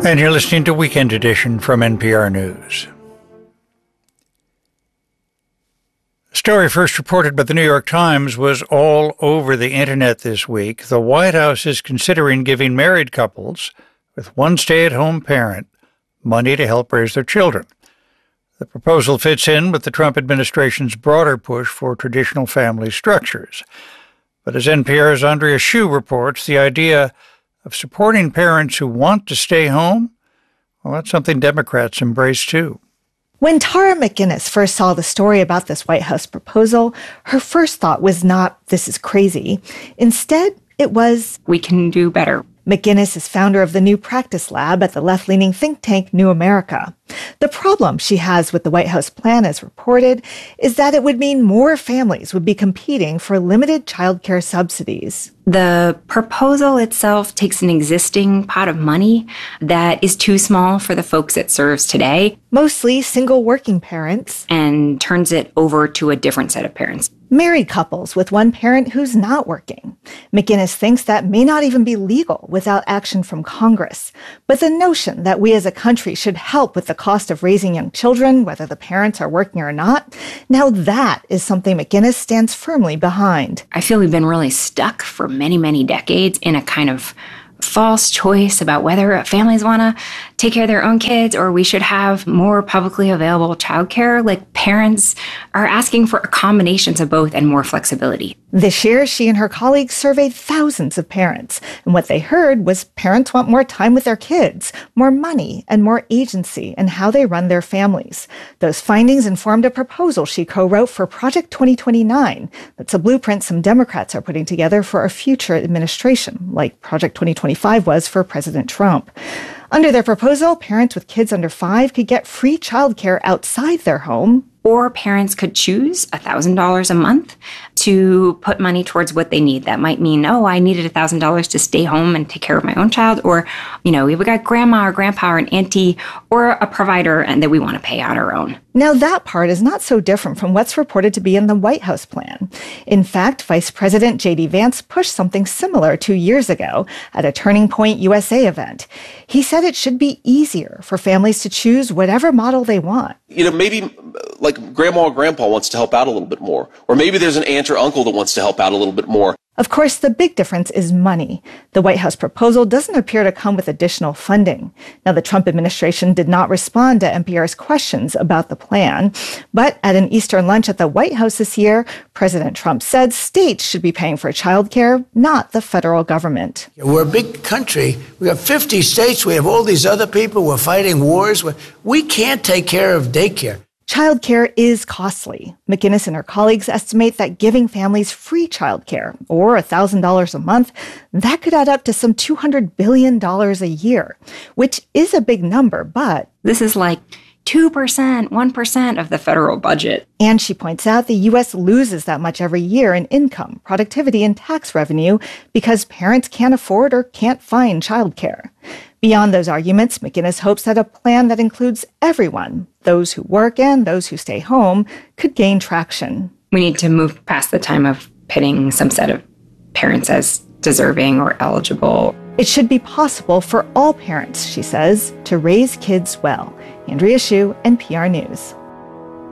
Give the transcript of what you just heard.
And you're listening to Weekend Edition from NPR News. A story first reported by the New York Times was all over the internet this week. The White House is considering giving married couples with one stay-at-home parent money to help raise their children. The proposal fits in with the Trump administration's broader push for traditional family structures. But as NPR's Andrea Hsu reports, the idea of supporting parents who want to stay home, well, that's something Democrats embrace too. When Tara McGinnis first saw the story about this White House proposal, her first thought was not, this is crazy. Instead, it was, we can do better. McGinnis is founder of the New Practice Lab at the left-leaning think tank New America. The problem she has with the White House plan, as reported, is that it would mean more families would be competing for limited child care subsidies. The proposal itself takes an existing pot of money that is too small for the folks it serves today. Mostly single working parents. And turns it over to a different set of parents. Married couples with one parent who's not working. McGinnis thinks that may not even be legal without action from Congress. But the notion that we as a country should help with the cost of raising young children, whether the parents are working or not, now that is something McGinnis stands firmly behind. I feel we've been really stuck for many decades in a kind of false choice about whether families want to take care of their own kids or we should have more publicly available childcare. Like, parents are asking for combinations of both and more flexibility. This year, she and her colleagues surveyed thousands of parents, and what they heard was parents want more time with their kids, more money, and more agency in how they run their families. Those findings informed a proposal she co-wrote for Project 2029. That's a blueprint some Democrats are putting together for a future administration, like Project 2025 was for President Trump. Under their proposal, parents with kids under 5 could get free childcare outside their home. Or parents could choose $1,000 a month to put money towards what they need. That might mean, I needed $1,000 to stay home and take care of my own child. Or, we've got grandma or grandpa or an auntie or a provider and that we want to pay on our own. Now, that part is not so different from what's reported to be in the White House plan. In fact, Vice President J.D. Vance pushed something similar 2 years ago at a Turning Point USA event. He said it should be easier for families to choose whatever model they want. Maybe like grandma or grandpa wants to help out a little bit more. Or maybe there's an aunt or uncle that wants to help out a little bit more. Of course, the big difference is money. The White House proposal doesn't appear to come with additional funding. Now, the Trump administration did not respond to NPR's questions about the plan. But at an Easter lunch at the White House this year, President Trump said states should be paying for childcare, not the federal government. We're a big country. We have 50 states. We have all these other people. We're fighting wars. We can't take care of daycare. Childcare is costly. McGinnis and her colleagues estimate that giving families free childcare, or $1,000 a month, that could add up to some $200 billion a year, which is a big number, but this is like 2%, 1% of the federal budget. And she points out the U.S. loses that much every year in income, productivity, and tax revenue because parents can't afford or can't find childcare. Beyond those arguments, McGinnis hopes that a plan that includes everyone, those who work and those who stay home, could gain traction. We need to move past the time of pitting some set of parents as deserving or eligible. It should be possible for all parents, she says, to raise kids well. Andrea Hsu, NPR News.